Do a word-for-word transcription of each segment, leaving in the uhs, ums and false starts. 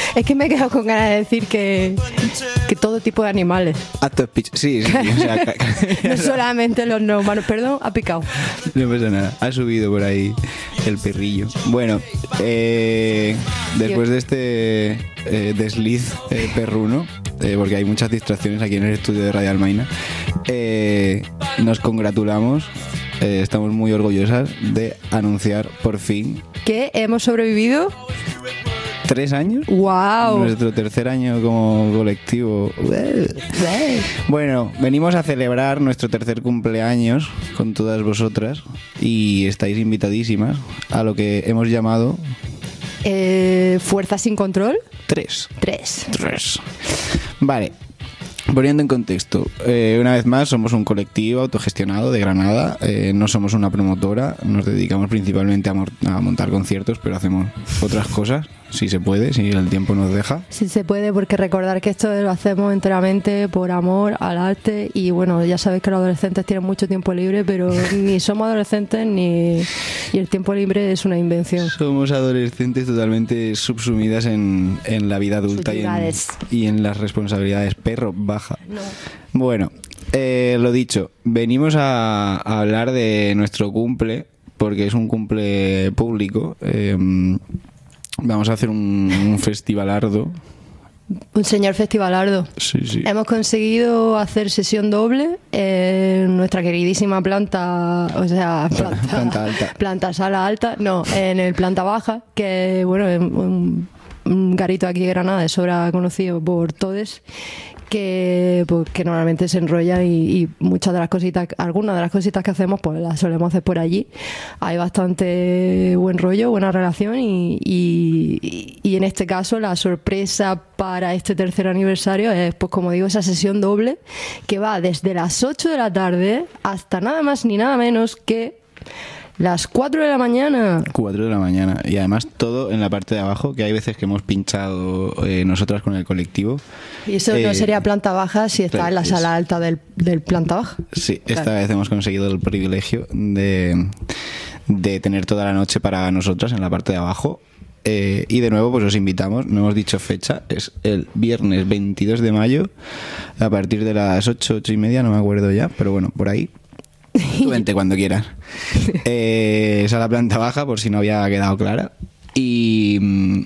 Es que me he quedado con ganas de decir que, que todo tipo de animales. Acto speech, sí, sí, sí, o sea, ca- ca- No solamente los no humanos. Perdón, ha picado. no pasa nada, ha subido por ahí el perrillo. Bueno, eh, después de este eh, desliz eh, perruno, eh, porque hay muchas distracciones aquí en el estudio de Radio Almaina, eh, nos congratulamos, eh, estamos muy orgullosas de anunciar por fin ¿Que hemos sobrevivido? tres años. ¡Wow! Nuestro tercer año como colectivo. Bueno, venimos a celebrar nuestro tercer cumpleaños con todas vosotras y estáis invitadísimas a lo que hemos llamado Eh, ¿Fuerza sin control? tres. Tres. Tres. Vale. Poniendo en contexto, eh, una vez más somos un colectivo autogestionado de Granada, eh, no somos una promotora, nos dedicamos principalmente a, mor- a montar conciertos, pero hacemos otras cosas, si se puede, si el tiempo nos deja. Sí se puede, porque recordar que esto lo hacemos enteramente por amor al arte y bueno, ya sabéis que los adolescentes tienen mucho tiempo libre, pero ni somos adolescentes ni y el tiempo libre es una invención. Somos adolescentes totalmente subsumidas en, en la vida adulta y en, Subyugadas. y en las responsabilidades. Perro, baja. No. Bueno, eh, lo dicho, venimos a, a hablar de nuestro cumple, porque es un cumple público. eh, vamos a hacer un, un festivalardo. Un señor festivalardo. Sí, sí. Hemos conseguido hacer sesión doble en nuestra queridísima planta, o sea, planta, Planta alta. planta sala alta, no, en el planta baja, que bueno, es un, un garito aquí de Granada, de sobra conocido por todos, que, pues, que normalmente se enrolla y, y muchas de las cositas, algunas de las cositas que hacemos, pues las solemos hacer por allí. Hay bastante buen rollo, buena relación y, y, y en este caso la sorpresa para este tercer aniversario es, pues como digo, esa sesión doble que va desde las ocho de la tarde hasta nada más ni nada menos que las cuatro de la mañana. cuatro de la mañana. Y además todo en la parte de abajo, que hay veces que hemos pinchado eh, nosotras con el colectivo. Y eso Eh, no sería planta baja si está claro, en la es- sala alta del, del planta baja. Sí, esta Claro. vez hemos conseguido el privilegio de, de tener toda la noche para nosotras en la parte de abajo. Eh, y de nuevo, pues os invitamos, no hemos dicho fecha, es el viernes veintidós de mayo, a partir de las ocho, ocho y media, no me acuerdo ya, pero bueno, por ahí. Tú vente cuando quieras. Eh, es a la planta baja, por si no había quedado clara. Y,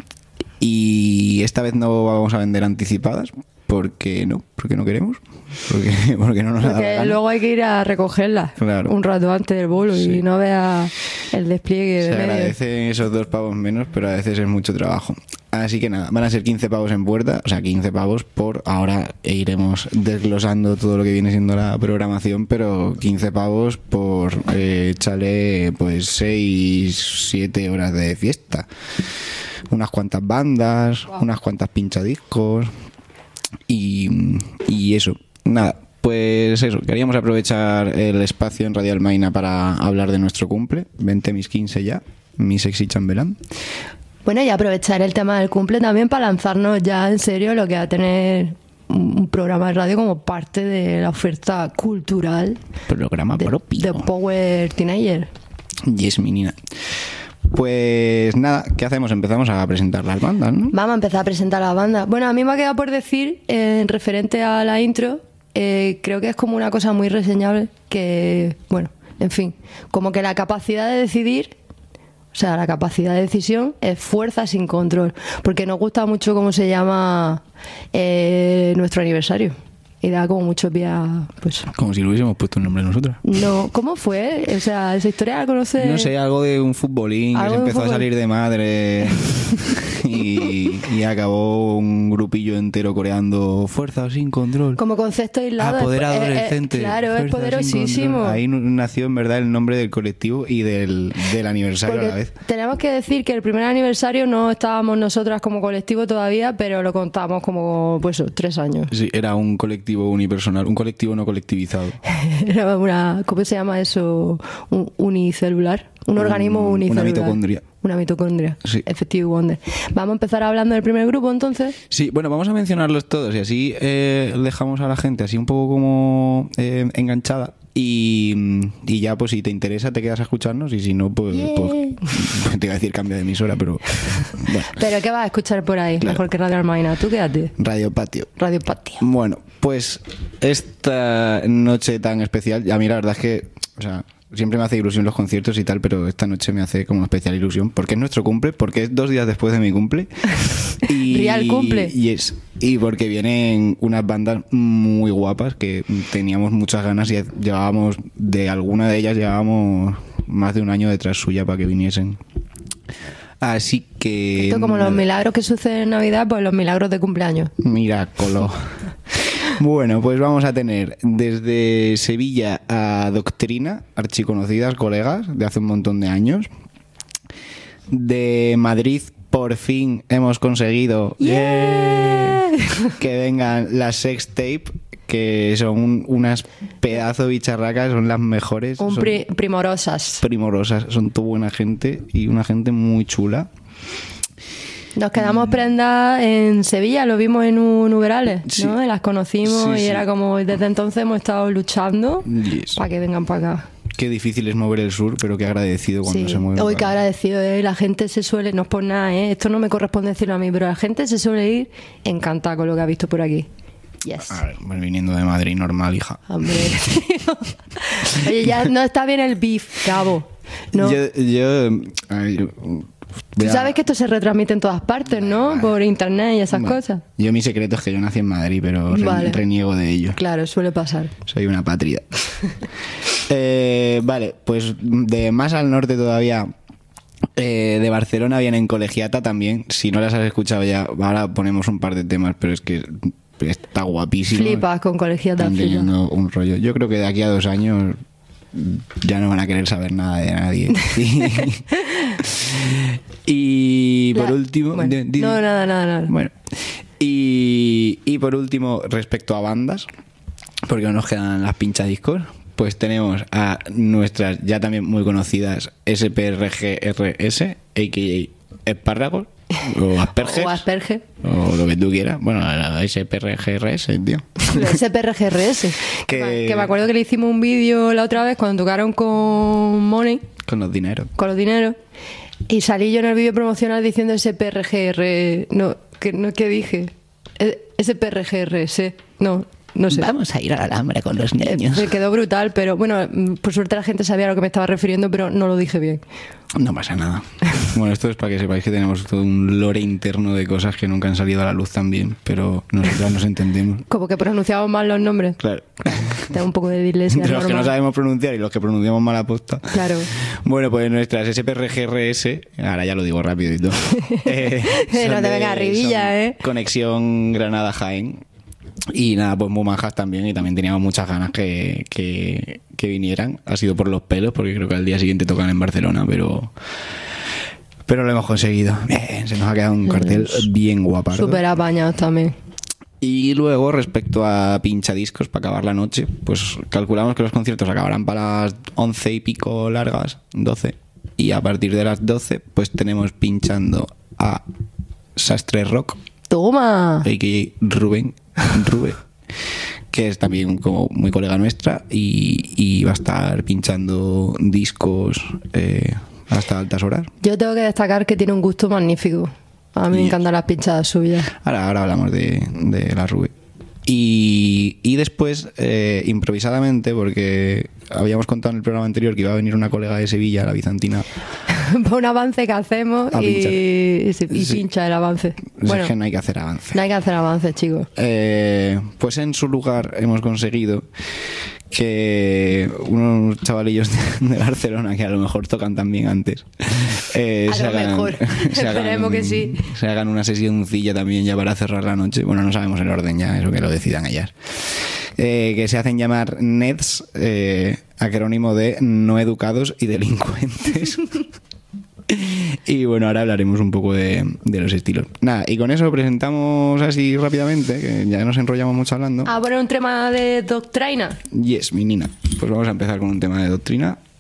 y esta vez no vamos a vender anticipadas, porque no, porque no queremos, porque, porque no nos da la Porque gana. luego hay que ir a recogerla Claro. un rato antes del bolo Sí. y no vea el despliegue Se de medios. agradecen esos dos pavos menos, pero a veces es mucho trabajo. Así que nada, van a ser quince pavos en puerta, o sea, quince pavos por ahora e iremos desglosando todo lo que viene siendo la programación, pero quince pavos por eh, echarle pues seis, siete horas de fiesta. Unas cuantas bandas, Wow. unas cuantas pinchadiscos y, y eso. Nada, pues eso, queríamos aprovechar el espacio en Radio Almaina para hablar de nuestro cumple. Vente mis quince ya, mi sexy chambelán. Bueno, y aprovechar el tema del cumple también para lanzarnos ya en serio lo que va a tener un un programa de radio como parte de la oferta cultural Programa de, propio. de Power Teenager. Yes, mi nina. Pues nada, ¿qué hacemos? Empezamos a presentar las bandas, ¿no? Vamos a empezar a presentar a la banda. Bueno, a mí me ha quedado por decir, eh, en referente a la intro, eh, creo que es como una cosa muy reseñable, que, bueno, en fin, como que la capacidad de decidir, o sea, la capacidad de decisión es fuerza sin control, porque nos gusta mucho cómo se llama eh, nuestro aniversario. Y da como mucho pie a, pues... Como si lo hubiésemos puesto un nombre nosotros. No, ¿cómo fue? O sea, esa historia la conoce... No sé, algo de un futbolín que Algo se de un empezó a fútbol. salir de madre y, y acabó un grupillo entero coreando fuerza sin control. Como concepto aislado. Apoder es- es- es- adolescente. claro, es fuerza sin poderosísimo. control. Ahí nació en verdad el nombre del colectivo y del, del aniversario Porque a la vez. tenemos que decir que el primer aniversario no estábamos nosotras como colectivo todavía, pero lo contamos como, pues, tres años. Sí, era un colectivo unipersonal, un colectivo no colectivizado. Era una, ¿cómo se llama eso? Un unicelular. Un Un- organismo una unicelular. mitocondria. Una mitocondria. Sí. Effective Wonder. Vamos a empezar hablando del primer grupo, entonces. Sí, bueno, vamos a mencionarlos todos y así eh, dejamos a la gente así un poco como eh, enganchada Y, y ya, pues si te interesa, te quedas a escucharnos. Y si no, pues, Yeah. pues te iba a decir cambio de emisora, pero bueno. ¿Pero qué vas a escuchar por ahí? Claro. Mejor que Radio Almaina. Tú quédate. Radio Patio. Radio Patio. Bueno, pues esta noche tan especial, a mí la verdad es que, o sea, siempre me hace ilusión los conciertos y tal, pero esta noche me hace como especial ilusión porque es nuestro cumple, porque es dos días después de mi cumple. Y, Real cumple. Y, es, y porque vienen unas bandas muy guapas que teníamos muchas ganas y llevábamos, de alguna de ellas llevábamos más de un año detrás suya para que viniesen. Así que... Esto como los milagros que suceden en Navidad, pues los milagros de cumpleaños. Miracolo. Bueno, pues vamos a tener desde Sevilla a Doctrina, archiconocidas colegas de hace un montón de años. De Madrid, por fin hemos conseguido ¡Yeah! que vengan las Sex Tape, que son un- unas pedazo de bicharracas, son las mejores. Un son pri- primorosas. primorosas, son toda buena gente y una gente muy chula. Nos quedamos prendas en Sevilla, lo vimos en un Uberales, Sí. ¿no? Y las conocimos Sí, y sí. era como desde entonces hemos estado luchando Yes. para que vengan para acá. Qué difícil es mover el sur, pero qué agradecido cuando Sí. se mueve. Hoy para- que agradecido, ¿eh? La gente se suele, no es por nada, ¿eh? Esto no me corresponde decirlo a mí, pero la gente se suele ir encantada con lo que ha visto por aquí. Yes. A ver, pues viniendo de Madrid, normal, hija. Hombre, tío. Oye, ya no está bien el beef, Cabo. No. Yo, yo, a ver, yo- Tú voy a- sabes que esto se retransmite en todas partes, ¿no? Por internet y esas Bueno, cosas. Yo mi secreto es que yo nací en Madrid, pero re- Vale. reniego de ello. Claro, suele pasar. Soy una patria. Eh, vale, pues de más al norte todavía, eh, de Barcelona vienen Colegiata también. Si no las has escuchado ya, ahora ponemos un par de temas, pero es que está guapísimo. Flipas con colegiata, Están flipas. teniendo un rollo. Yo creo que de aquí a dos años ya no van a querer saber nada de nadie. Y por La- último... bueno, di- di- no, nada, nada, nada. Bueno, y, y por último, respecto a bandas, porque no nos quedan las pinchadiscos, pues tenemos a nuestras ya también muy conocidas S P R G R S, a k a espárragos, o asperges, O Asperger. o lo que tú quieras. Bueno, la S P R G R S, tío. S P R G R S. Que- Que... me- que me acuerdo que le hicimos un vídeo la otra vez cuando tocaron con Money, Con los dineros. con los dineros, y salí yo en el vídeo promocional diciendo S P R G R. No, que no, ¿qué dije? Eh, S P R G R S. No, no sé. Vamos a ir al Alhambra con los Eh, niños. Me quedó brutal, pero bueno, mm, por suerte la gente sabía a lo que me estaba refiriendo, pero no lo dije bien. No pasa nada. Bueno, esto es para que sepáis que tenemos todo un lore interno de cosas que nunca han salido a la luz también, pero nosotras nos entendemos. Como que pronunciamos mal los nombres. Claro. Tengo un poco de dislexia. Entre los que no normal. sabemos pronunciar y los que pronunciamos mal aposta. Claro. Bueno, pues nuestras S P R G R S, ahora ya lo digo rápido y todo. eh, No son te de- vengas arribilla, son ¿eh? Conexión Granada-Jaén. Y nada, pues muy majas también. Y también teníamos muchas ganas que, que, que vinieran. Ha sido por los pelos, porque creo que al día siguiente tocan en Barcelona, pero. Pero lo hemos conseguido. Bien, se nos ha quedado un cartel bien guapardo. Súper apañados también. Y luego, respecto a pinchadiscos, para acabar la noche, pues calculamos que los conciertos acabarán para las once y pico largas, doce. Y a partir de las doce, pues tenemos pinchando a Sastre Rock, ¡Toma! a k a. Rubén, Rubén, que es también como muy colega nuestra y, y va a estar pinchando discos eh, hasta altas horas. Yo tengo que destacar que tiene un gusto magnífico. A mí me Yes. encantan las pinchadas suyas. Ahora, ahora hablamos de, de la Rubén. Y, y después, eh, improvisadamente, porque habíamos contado en el programa anterior que iba a venir una colega de Sevilla, la bizantina. Por un avance que hacemos A y, pinchar. y, se- y Sí. pincha el avance. Es Bueno, que no hay que hacer avance. no hay que hacer avances, chicos. Eh, pues en su lugar hemos conseguido que unos chavalillos de, de Barcelona, que a lo mejor tocan también antes, eh, A lo mejor. Esperemos que sí. se hagan una sesioncilla también ya para cerrar la noche. Bueno, no sabemos el orden ya, eso que lo decidan ellas. Eh, que se hacen llamar N E D S, eh, acrónimo de no educados y delincuentes. Y bueno, ahora hablaremos un poco de, de los estilos. Nada, y con eso presentamos así rápidamente, que ya nos enrollamos mucho hablando. A poner un tema de doctrina. Yes, mi nina. Pues vamos a empezar con un tema de doctrina